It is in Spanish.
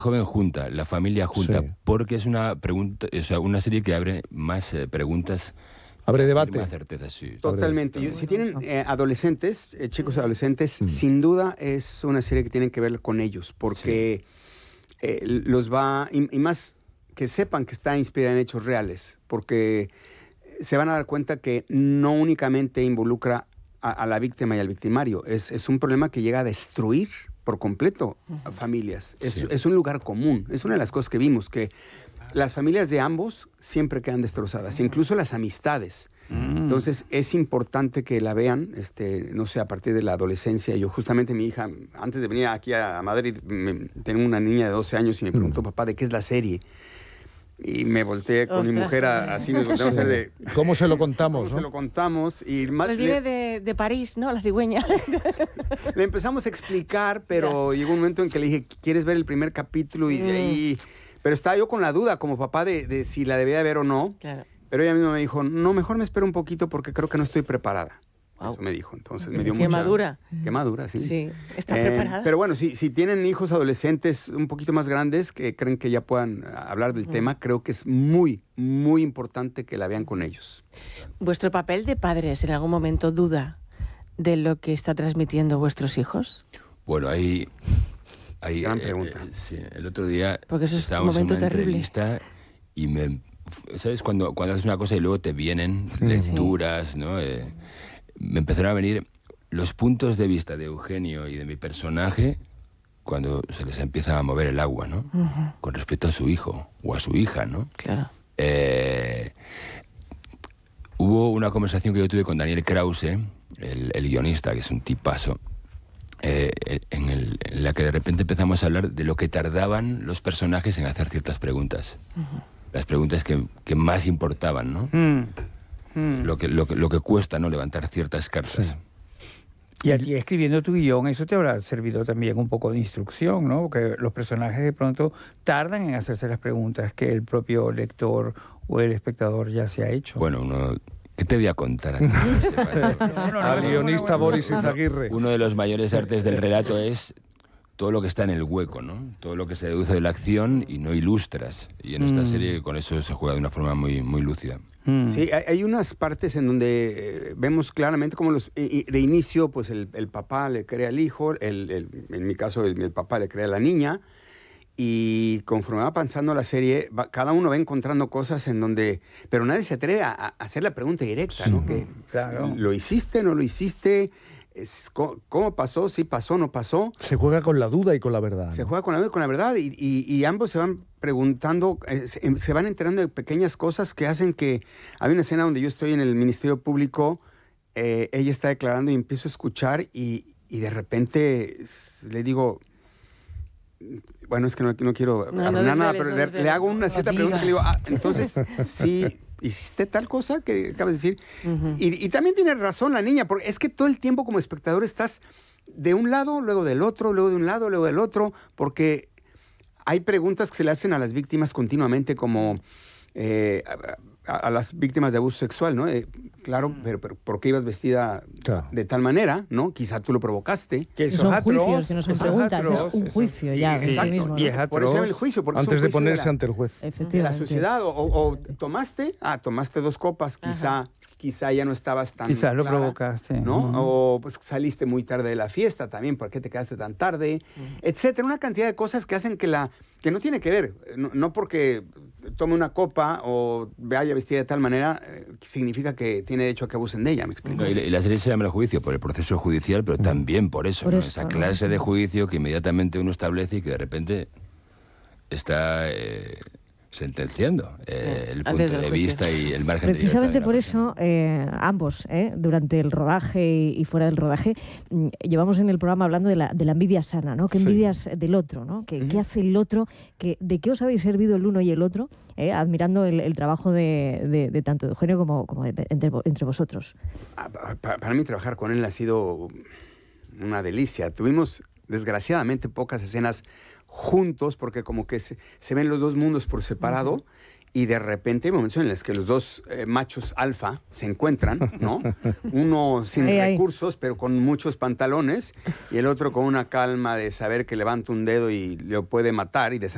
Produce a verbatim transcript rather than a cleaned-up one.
joven junta, la familia junta, Sí. porque es una pregunta, o sea, una serie que abre más eh, preguntas. Abre que debate. afirma certeza, sí. Totalmente. Yo- si tienen eh, adolescentes, eh, chicos adolescentes, sin duda es una serie que tienen que ver con ellos, porque eh, los va, y, y más que sepan que está inspirada en hechos reales, porque se van a dar cuenta que no únicamente involucra a, a la víctima y al victimario, es, es un problema que llega a destruir por completo a familias. Es, Sí. es un lugar común, es una de las cosas que vimos, que las familias de ambos siempre quedan destrozadas, incluso las amistades. Entonces es importante que la vean, este, no sé, a partir de la adolescencia. Yo justamente mi hija, antes de venir aquí a Madrid, me, tengo una niña de doce años y me preguntó, papá, ¿de qué es la serie? Y me volteé con mi Ostras. mujer a- así, nos volteamos a ver de... ¿Cómo se lo contamos? ¿Cómo ¿no? se lo contamos? Y más, Pues le, viene de, de París, ¿no? La cigüeña. le empezamos a explicar, pero llegó un momento en que le dije, ¿quieres ver el primer capítulo? Y de ahí... Pero estaba yo con la duda como papá de, de si la debía ver o no. Claro. Pero ella misma me dijo, no, mejor me espero un poquito porque creo que no estoy preparada. Wow. Eso me dijo. Entonces me dio Qué mucha... madura. Qué madura, sí. Sí. ¿Está Eh, preparada? Pero bueno, si, si tienen hijos adolescentes un poquito más grandes que creen que ya puedan hablar del tema, creo que es muy, muy importante que la vean con ellos. ¿Vuestro papel de padres en algún momento duda de lo que está transmitiendo vuestros hijos? Bueno, ahí... ahí Gran eh, pregunta. eh, sí, el otro día Porque eso es un estábamos en momento una terrible. entrevista y me... ¿Sabes? Cuando, cuando haces una cosa y luego te vienen lecturas, ¿no? Eh, me empezaron a venir los puntos de vista de Eugenio y de mi personaje cuando se les empieza a mover el agua, ¿no? Ujú. Con respecto a su hijo o a su hija, ¿no? Claro. Eh, hubo una conversación que yo tuve con Daniel Krause, el, el guionista, que es un tipazo, eh, en, el- en la que de repente empezamos a hablar de lo que tardaban los personajes en hacer ciertas preguntas. Las preguntas que, que más importaban, ¿no? Mm. Mm. Lo, que, lo, que, lo que cuesta, ¿no? Levantar ciertas cartas. Sí. Y a ti escribiendo tu guión, eso te habrá servido también un poco de instrucción, ¿no? Porque los personajes de pronto tardan en hacerse las preguntas que el propio lector o el espectador ya se ha hecho. Bueno, uno... ¿Qué te voy a contar? a ti? No, no, no, Al no, guionista no, no, Boris no, no. Izaguirre. Uno de los mayores artes del relato es todo lo que está en el hueco, ¿no? Todo lo que se deduce de la acción y no ilustras. Y en esta Mm. serie con eso se juega de una forma muy, muy lúcida. Mm. Sí, hay, hay unas partes en donde eh, vemos claramente cómo los, i- i- de inicio pues el, el papá le cree al hijo, el, el- en mi caso el, el papá le cree a la niña, y conforme va avanzando la serie, va- cada uno va encontrando cosas en donde... Pero nadie se atreve a, a hacer la pregunta directa, ¿no? Que, Claro. ¿lo hiciste, no lo hiciste? Es, co- ¿Cómo pasó? ¿Sí pasó, no pasó? Se juega con la duda y con la verdad. Se ¿no? juega con la, con la verdad y, y- y ambos se van preguntando, eh, se, se van enterando de pequeñas cosas que hacen que... Hay una escena donde yo estoy en el Ministerio Público, eh, ella está declarando y empiezo a escuchar y, y de repente s- le digo... Bueno, es que no, no quiero No, no arruinar nada, desveles, pero no le, desveles. le hago una cierta pregunta que le digo, ah, entonces, sí, ¿hiciste tal cosa que acabas de decir? Ujú. Y, y también tiene razón la niña, porque es que todo el tiempo como espectador estás de un lado, luego del otro, luego de un lado, luego del otro, porque hay preguntas que se le hacen a las víctimas continuamente, como eh, a, a- a las víctimas de abuso sexual, ¿no? Eh, claro, pero, pero ¿por qué ibas vestida Claro. de tal manera, ¿no? Quizá tú lo provocaste. Que eso Son es atroz, juicios, que no son eso es preguntas, atroz, es un eso- juicio ya en sí Exacto, mismo. y ¿no? es Por eso atroz. llama el juicio, porque es un Antes de juicio ponerse la- ante el juez. de la Efectivamente. sociedad. O, o- o tomaste, ah, tomaste dos copas, quizá, quizá ya no estabas tan Quizás lo clara, provocaste. ¿no? Ujú. O pues saliste muy tarde de la fiesta también, ¿por qué te quedaste tan tarde? Etcétera. Una cantidad de cosas que hacen que la... que no tiene que ver, no, no porque tome una copa o vaya vestida de tal manera, eh, significa que tiene derecho a que abusen de ella, ¿me explico? No, y, la- y la serie se llama el juicio por el proceso judicial, pero también por eso, Por ¿no? eso, Esa ¿no? clase de juicio que inmediatamente uno establece y que de repente está eh, sentenciando eh, Sí, el antes punto del de juicio. vista y el margen de Precisamente libertad de por la eso, eh, ambos, eh, durante el rodaje y, y fuera del rodaje, mm, llevamos en el programa hablando de la, de la envidia sana, ¿no? ¿Qué Sí. envidias del otro, ¿no? ¿Qué, Ujú. qué hace el otro? ¿Qué, ¿De qué os habéis servido el uno y el otro? eh, admirando el, el trabajo de, de- de tanto de Eugenio como, como de- entre, vo- entre vosotros. Ah, pa- pa- Para mí trabajar con él ha sido una delicia. Tuvimos, desgraciadamente, pocas escenas juntos porque como que se, se ven los dos mundos por separado y de repente hay momentos en los que los dos eh, machos alfa se encuentran, ¿no? Uno sin Ahí, ahí. recursos, pero con muchos pantalones, y el otro con una calma de saber que levanta un dedo y lo puede matar y desaparecer.